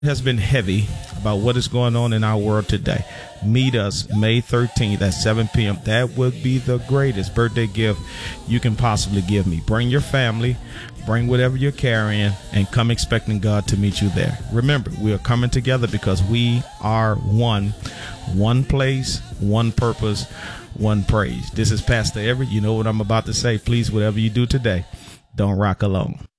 has been heavy about what is going on in our world today. Meet us May 13th at 7 p.m. That would be the greatest birthday gift you can possibly give me. Bring your family, bring whatever you're carrying, and come expecting God to meet you there. Remember, we are coming together because we are one. One place, one purpose, one praise. This is Pastor Everett. You know what I'm about to say. Please, whatever you do today, don't rock alone.